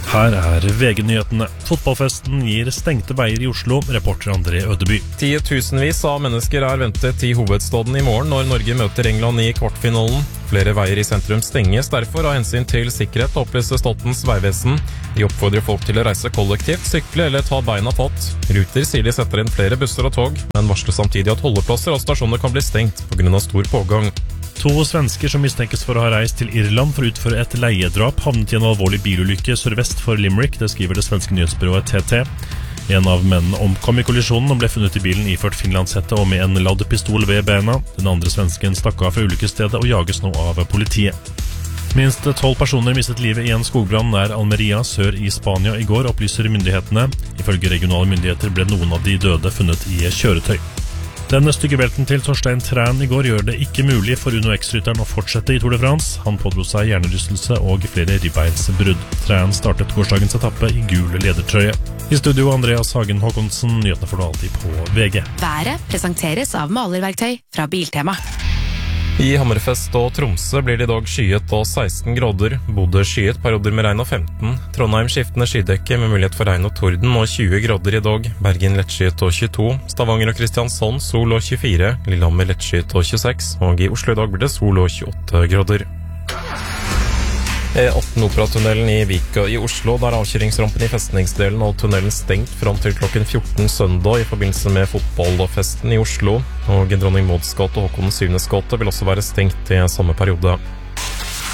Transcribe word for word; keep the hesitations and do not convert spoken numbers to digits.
Her er V G-nyhetene. Fotballfesten gir stengte veier i Oslo, reporter André Ødeby. Titusenvis av mennesker er ventet i hovedstaden i morgen når Norge møter England i kvartfinalen. Flere veier i sentrum stenges derfor av hensyn til sikkerhet, opplyser Statens vegvesen. De oppfordrer folk til å reise kollektivt, sykle eller ta beina fatt. Ruter sier de setter inn flere busser og tog, men varsler samtidig at holdeplasser og stasjoner kan bli stengt på grunn av stor pågang. To svensker som mistenkes for å ha reist til Irland for å utføre et leiedrap havnet i en alvorlig bilulykke sørvest for Limerick, det skriver det svenske nyhetsbyrået T T. En av mennene omkom i kollisjonen og ble funnet i bilen iført finlandshette og med en ladd pistol ved bena. Den andre svensken stakk av fra ulykkesstedet og jages nå av politiet. Minst tolv personer mistet livet i en skogbrann nær Almeria sør i Spania i går, opplyser myndighetene. Ifølge regionale myndigheter ble noen av de døde funnet i kjøretøy. Den stygge velten til Torstein Træn i går gjør det ikke mulig for Uno X-rytteren å fortsette i Tour de France. Han pådro seg hjernerystelse og flere ribbeinsbrudd. Træn startet gårsdagens etappe i gul ledertrøye. I studio Andreas Hagen Håkonsen, nyhetene får du alltid på V G. Været presenteres av malerverktøy fra Biltema. I Hammerfest og Tromsø blir det i dag skyet og seksten grader. Bodø skyet, perioder med regn og femten. Trondheim skiftende skydekke med mulighet for regn og torden og tjue grader i dag. Bergen lettskyet og tjueto. Stavanger og Kristiansand sol og tjuefire. Lillehammer lettskyet og tjueseks. Og i Oslo i dag blir det sol og tjueåtte grader. E atten Operatunnelen i Vika i Oslo, der avkjøringsrampen i festningsdelen av tunnelen stengt fram til klokken fjorten søndag i forbindelse med fotballfesten i Oslo. Og Dronning Mauds gate og Håkon syvendes gate vil også være stengt i samme periode.